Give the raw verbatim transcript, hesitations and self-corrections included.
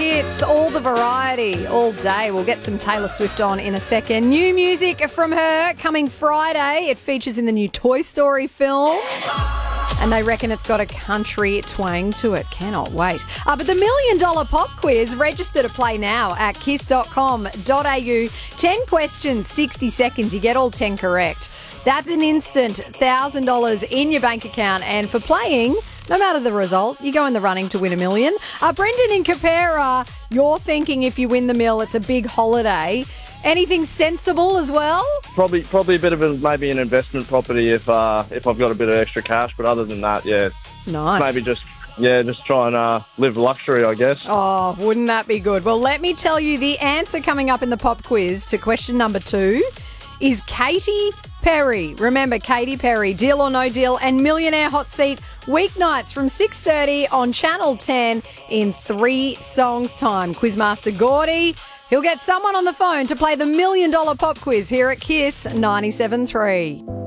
hits, all the variety, all day. We'll get some Taylor Swift on in a second. New music from her coming Friday. It features in the new Toy Story film. And they reckon it's got a country twang to it. Cannot wait. Uh, but the Million Dollar Pop Quiz, register to play now at kiss dot com dot a u. ten questions, sixty seconds. You get all ten correct. That's an instant one thousand dollars in your bank account. And for playing, no matter the result, you go in the running to win a million. Uh, Brendan in Capera, you're thinking if you win the mill, it's a big holiday. Anything sensible as well? Probably, probably a bit of a, maybe an investment property if uh, if I've got a bit of extra cash. But other than that, yeah, nice. Maybe just yeah, just try and uh, live luxury, I guess. Oh, wouldn't that be good? Well, let me tell you the answer coming up in the pop quiz to question number two is Katy Perry. Remember, Katy Perry, Deal or No Deal, and Millionaire Hot Seat weeknights from six thirty on Channel ten in three songs' time. Quizmaster Gordy. He'll get someone on the phone to play the Million Dollar Pop Quiz here at Kiss ninety-seven point three.